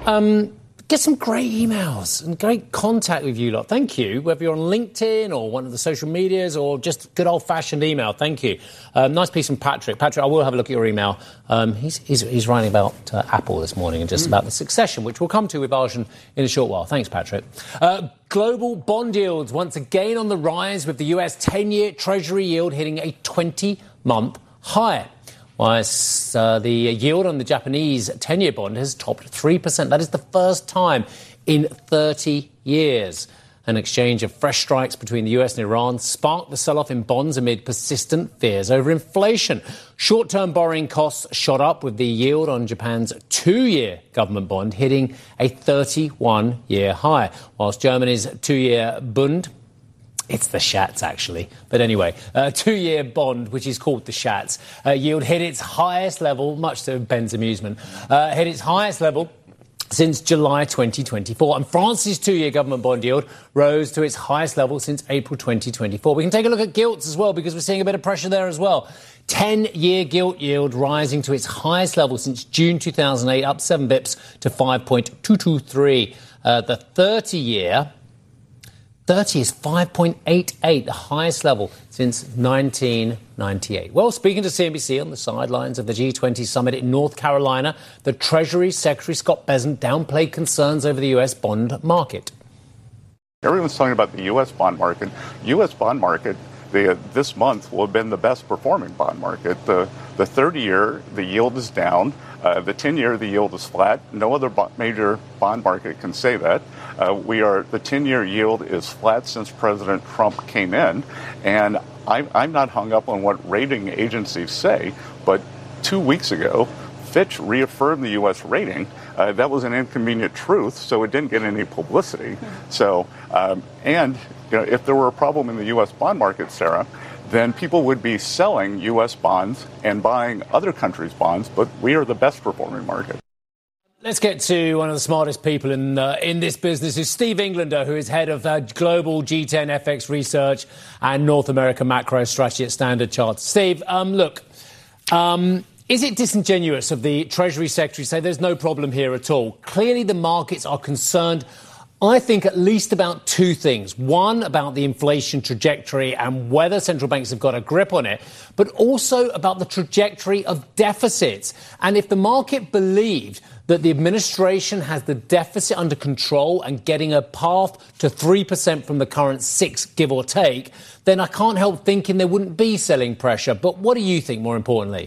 Get some great emails and great contact with you lot. Thank you, whether you're on LinkedIn or one of the social medias or just good old-fashioned email. Thank you. Nice piece from Patrick. Patrick, I will have a look at your email. He's writing about Apple this morning and just about the succession, which we'll come to with Arjun in a short while. Thanks, Patrick. Global bond yields once again on the rise, with the US 10-year Treasury yield hitting a 20-month high. Whilst the yield on the Japanese 10-year bond has topped 3%. That is the first time in 30 years. An exchange of fresh strikes between the US and Iran sparked the sell-off in bonds amid persistent fears over inflation. Short-term borrowing costs shot up, with the yield on Japan's 2-year government bond hitting a 31-year high, whilst Germany's 2-year Bund, it's the Schatz, actually. But anyway, 2-year bond, which is called the Schatz, yield hit its highest level, much to Ben's amusement, hit its highest level since July 2024. And France's 2-year government bond yield rose to its highest level since April 2024. We can take a look at gilts as well, because we're seeing a bit of pressure there as well. 10-year gilt yield rising to its highest level since June 2008, up 7 bips to 5.223. The 30 is 5.88, the highest level since 1998. Well, speaking to CNBC on the sidelines of the G20 summit in North Carolina, the Treasury Secretary Scott Bessent downplayed concerns over the U.S. bond market. Everyone's talking about the U.S. bond market. U.S. bond market, this month will have been the best performing bond market. The 30-year, the yield is down. The 10-year, the yield is flat. No other major bond market can say that. The 10-year yield is flat since President Trump came in. And I'm not hung up on what rating agencies say, but 2 weeks ago, Fitch reaffirmed the U.S. rating. That was an inconvenient truth, so it didn't get any publicity. So, if there were a problem in the U.S. bond market, Sarah, then people would be selling U.S. bonds and buying other countries' bonds, but we are the best performing market. Let's get to one of the smartest people in this business, is Steve Englander, who is head of Global G10 FX Research and North America Macro Strategy at Standard Chartered. Steve, is it disingenuous of the Treasury Secretary to say there's no problem here at all? Clearly, the markets are concerned, I think, at least about two things. One, about the inflation trajectory and whether central banks have got a grip on it, but also about the trajectory of deficits. And if the market believed that the administration has the deficit under control and getting a path to 3% from the current 6, give or take, then I can't help thinking there wouldn't be selling pressure. But what do you think, more importantly?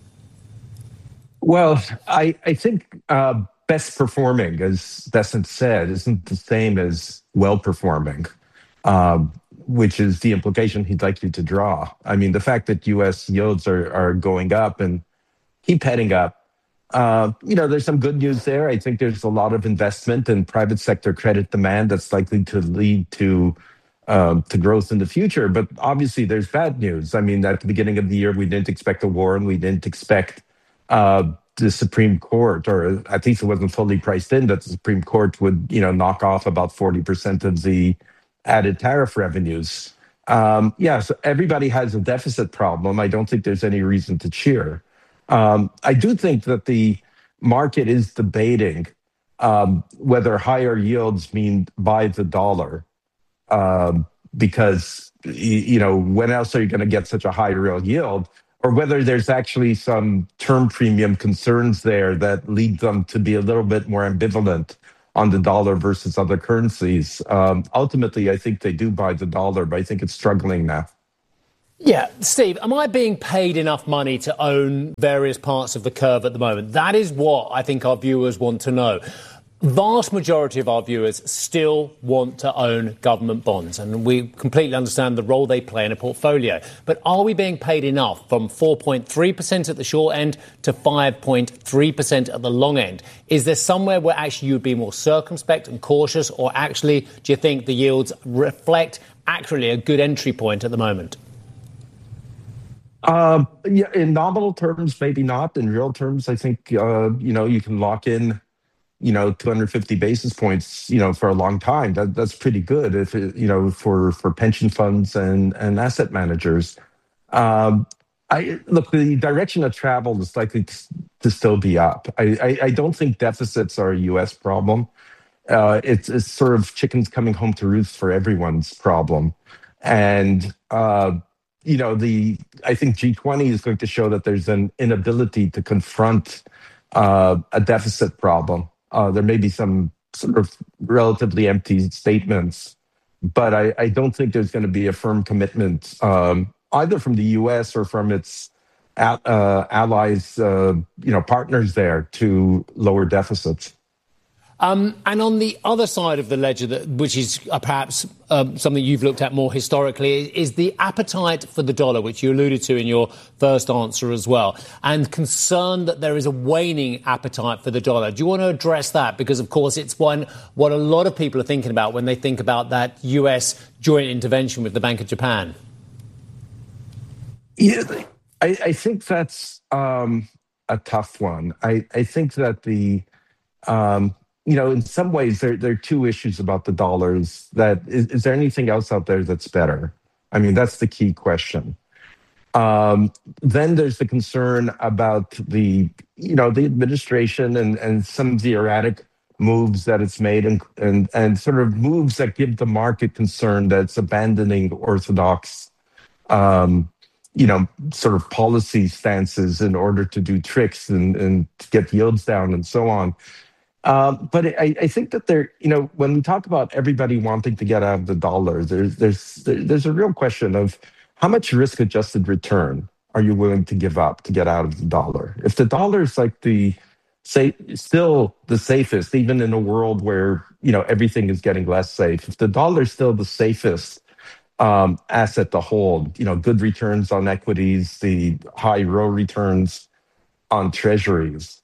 Well, I think best performing, as Bessent said, isn't the same as well performing, which is the implication he'd like you to draw. I mean, the fact that U.S. yields are going up and keep heading up, there's some good news there. I think there's a lot of investment in private sector credit demand that's likely to lead to growth in the future. But obviously, there's bad news. I mean, at the beginning of the year, we didn't expect a war, and we didn't expect the Supreme Court, or at least it wasn't fully priced in, that the Supreme Court would, knock off about 40% of the added tariff revenues. So everybody has a deficit problem. I don't think there's any reason to cheer. I do think that the market is debating whether higher yields mean buy the dollar, because, when else are you going to get such a high real yield? Or whether there's actually some term premium concerns there that lead them to be a little bit more ambivalent on the dollar versus other currencies. Ultimately, I think they do buy the dollar, but I think it's struggling now. Yeah, Steve, am I being paid enough money to own various parts of the curve at the moment? That is what I think our viewers want to know. Vast majority of our viewers still want to own government bonds, and we completely understand the role they play in a portfolio. But are we being paid enough, from 4.3% at the short end to 5.3% at the long end? Is there somewhere where actually you'd be more circumspect and cautious, or actually do you think the yields reflect accurately a good entry point at the moment? In nominal terms, maybe not. In real terms, I think, you can lock in 250 basis points, for a long time. That's pretty good for pension funds and asset managers. Look, the direction of travel is likely to still be up. I don't think deficits are a U.S. problem. It's sort of chickens coming home to roost for everyone's problem. And, I think G20 is going to show that there's an inability to confront a deficit problem. There may be some sort of relatively empty statements, but I don't think there's going to be a firm commitment either from the U.S. or from its allies, partners there to lower deficits. And on the other side of the ledger, which is perhaps something you've looked at more historically, is the appetite for the dollar, which you alluded to in your first answer as well, and concern that there is a waning appetite for the dollar. Do you want to address that? Because, of course, it's what a lot of people are thinking about when they think about that US joint intervention with the Bank of Japan. Yeah, I think that's a tough one. I think that in some ways, there are two issues about the dollars. Is there anything else out there that's better? I mean, that's the key question. Then there's the concern about the administration and some of the erratic moves that it's made and sort of moves that give the market concern that it's abandoning orthodox sort of policy stances in order to do tricks and to get yields down and so on. But I think that when we talk about everybody wanting to get out of the dollar, there's a real question of how much risk-adjusted return are you willing to give up to get out of the dollar? If the dollar is like still the safest, even in a world where everything is getting less safe, if the dollar is still the safest asset to hold, good returns on equities, the high real returns on treasuries,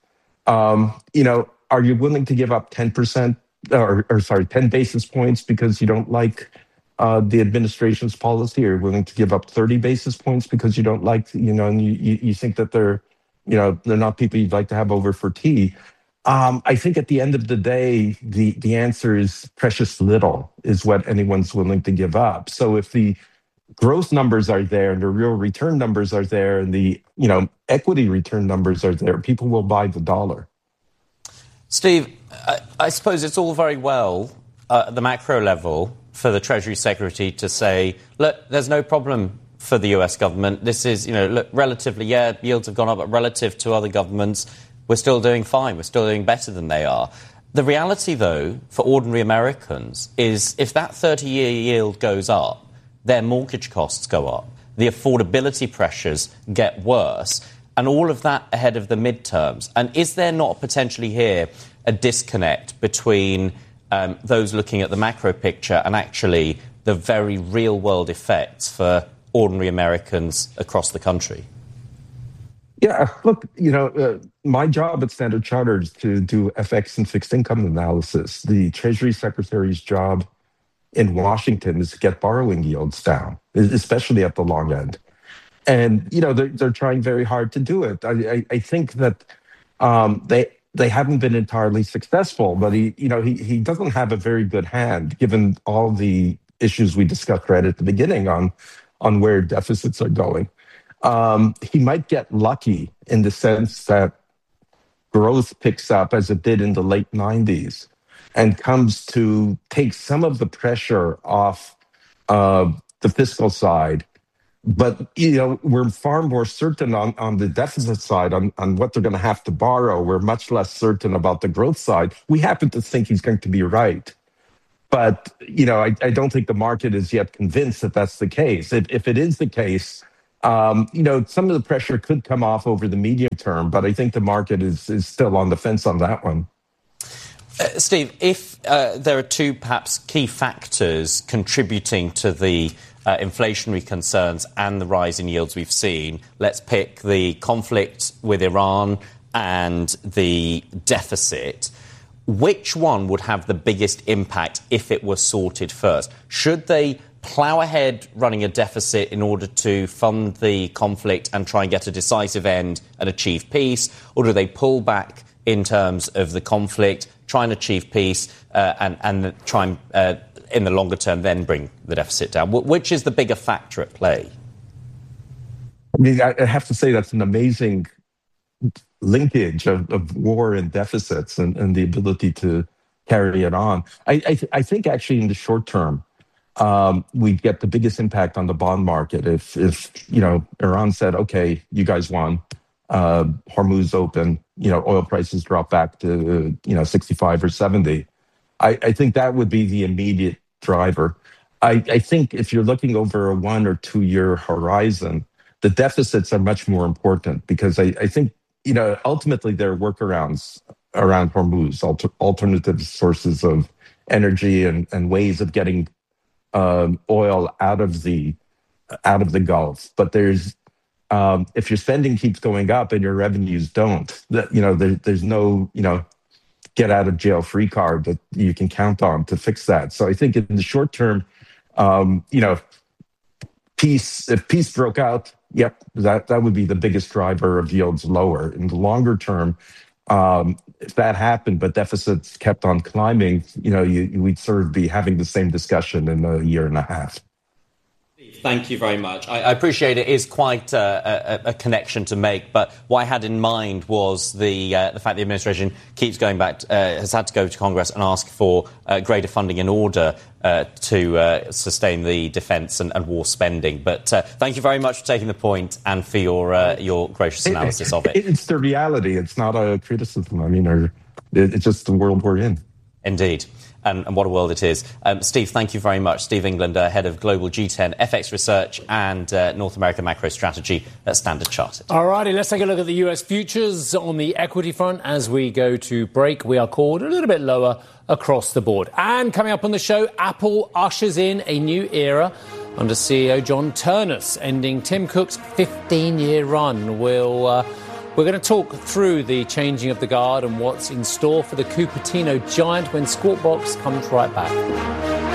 are you willing to give up 10% 10 basis points because you don't like the administration's policy? Or are you willing to give up 30 basis points because you don't like, and you think that they're not people you'd like to have over for tea? I think at the end of the day, the answer is precious little is what anyone's willing to give up. So if the growth numbers are there and the real return numbers are there and the equity return numbers are there, people will buy the dollar. Steve, I suppose it's all very well at the macro level for the Treasury Secretary to say, look, there's no problem for the US government. This is, look, relatively, yields have gone up, but relative to other governments, we're still doing fine. We're still doing better than they are. The reality, though, for ordinary Americans is if that 30-year yield goes up, their mortgage costs go up, the affordability pressures get worse, and all of that ahead of the midterms. And is there not potentially here a disconnect between those looking at the macro picture and actually the very real-world effects for ordinary Americans across the country? Yeah, look, my job at Standard Chartered is to do FX and fixed income analysis. The Treasury Secretary's job in Washington is to get borrowing yields down, especially at the long end. And, they're trying very hard to do it. I think that they haven't been entirely successful, but he doesn't have a very good hand, given all the issues we discussed right at the beginning on where deficits are going. He might get lucky in the sense that growth picks up as it did in the late 90s and comes to take some of the pressure off the fiscal side. But, we're far more certain on the deficit side, on what they're going to have to borrow. We're much less certain about the growth side. We happen to think he's going to be right. But, I don't think the market is yet convinced that that's the case. If it is the case, some of the pressure could come off over the medium term, but I think the market is still on the fence on that one. Steve, if there are two perhaps key factors contributing to the inflationary concerns and the rise in yields we've seen, let's pick the conflict with Iran and the deficit. Which one would have the biggest impact if it was sorted first? Should they plough ahead running a deficit in order to fund the conflict and try and get a decisive end and achieve peace? Or do they pull back in terms of the conflict, try and achieve peace and try and, in the longer term, then bring the deficit down? Which is the bigger factor at play? I mean, I have to say that's an amazing linkage of war and deficits and the ability to carry it on. I think actually in the short term, we'd get the biggest impact on the bond market if Iran said, okay, you guys won, Hormuz open, oil prices drop back to 65 or 70. I think that would be the immediate driver. I think if you're looking over a 1 or 2 year horizon, the deficits are much more important because I think ultimately there are workarounds around Hormuz, alternative sources of energy and ways of getting oil out of the Gulf. But there's if your spending keeps going up and your revenues don't, there's no get out of jail free card that you can count on to fix that. So I think in the short term, if peace broke out, yep, that would be the biggest driver of yields lower. In the longer term, if that happened, but deficits kept on climbing, we'd sort of be having the same discussion in a year and a half. Thank you very much. I appreciate it is quite a connection to make, but what I had in mind was the fact the administration keeps going back, has had to go to Congress and ask for greater funding in order to sustain the defence and war spending. But thank you very much for taking the point and for your gracious analysis of it. It's the reality. It's not a criticism. I mean, it's just the world we're in. Indeed. And what a world it is. Steve, thank you very much. Steve England, head of Global G10 FX Research and North American Macro Strategy at Standard Chartered. All righty, let's take a look at the US futures on the equity front. As we go to break, we are called a little bit lower across the board. And coming up on the show, Apple ushers in a new era under CEO John Ternus, ending Tim Cook's 15-year run. We're going to talk through the changing of the guard and what's in store for the Cupertino giant when Squawk Box comes right back.